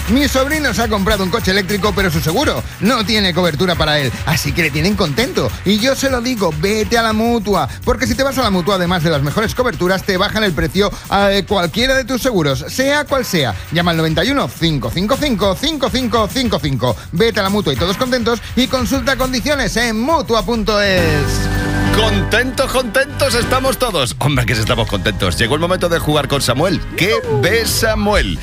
Mi sobrino se ha comprado un coche eléctrico, pero su seguro no tiene cobertura para él, así que le tienen contento. Y yo se lo digo, vete a la Mutua, porque si te vas a la Mutua, además de las mejores coberturas, te bajan el precio a cualquiera de tus seguros, sea cual sea. Llama al 91 555 5555. Vete a la Mutua y todos contentos, y consulta condiciones en Mutua.es. Contentos estamos todos. Hombre, que estamos contentos. Llegó el momento de jugar con Samuel. ¿Qué ves, Samuel?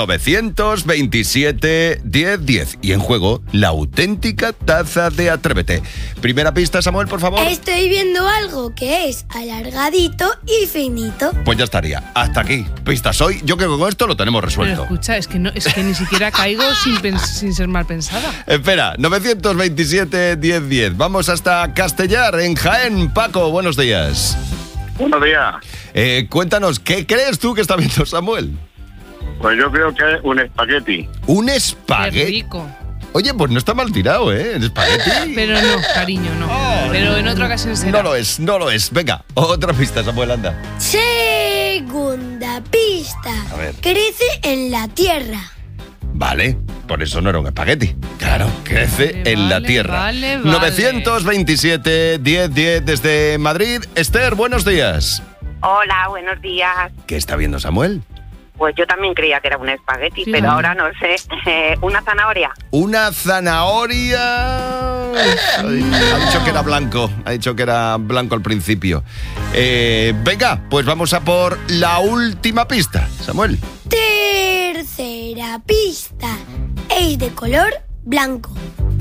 927 1010. Y en juego, la auténtica taza de Atrévete. Primera pista, Samuel, por favor. Estoy viendo algo que es alargadito y finito. Pues ya estaría. Hasta aquí. Pistas hoy. Yo creo que con esto lo tenemos resuelto. Pero escucha, es que ni siquiera caigo sin ser mal pensada. Espera, 927 1010. Vamos hasta Castellar, en Jaén. Paco, buenos días. Buenos días. Cuéntanos, ¿qué crees tú que está viendo Samuel? Pues yo creo que es un espagueti. ¿Un espagueti? Qué rico. Oye, pues no está mal tirado, ¿eh? ¿El espagueti? Pero no, cariño, no. Pero en otra ocasión será. No lo es. Venga, otra pista, Samuel, anda. Segunda pista. A ver. Crece en la tierra. Vale, por eso no era un espagueti. Claro, crece en la tierra. Vale. 927 1010 desde Madrid. Esther, buenos días. Hola, buenos días. ¿Qué está viendo Samuel? Pues yo también creía que era un espagueti, Sí. pero ahora no sé. ¿Una zanahoria? Una zanahoria. Ha dicho que era blanco. Ha dicho que era blanco al principio. Venga, pues vamos a por la última pista, Samuel. Tercera pista. Es de color blanco.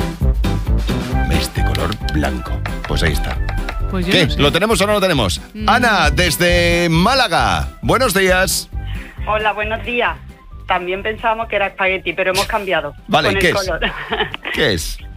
Es de color blanco. Pues ahí está. Pues yo ¿Qué? no sé. ¿Lo tenemos o no lo tenemos? Ana, desde Málaga. Buenos días. Hola, buenos días. También pensábamos que era espagueti, pero hemos cambiado. Vale, con ¿qué el es? color. ¿Qué es?